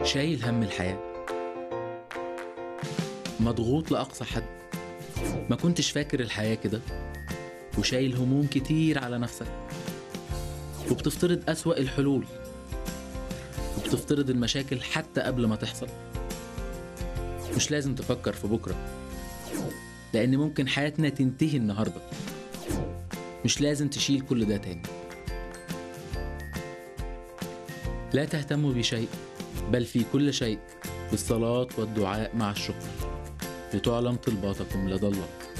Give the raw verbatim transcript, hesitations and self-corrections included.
شايل هم الحياة، مضغوط لأقصى حد، ما كنتش فاكر الحياة كده، وشايل هموم كتير على نفسك، وبتفترض أسوأ الحلول، وبتفترض المشاكل حتى قبل ما تحصل. مش لازم تفكر في بكرة، لأن ممكن حياتنا تنتهي النهاردة. مش لازم تشيل كل ده تاني. لا تهتموا بشيء، بل في كل شيء بالصلاة والدعاء مع الشكر لتعلم طلباتكم لدى الله.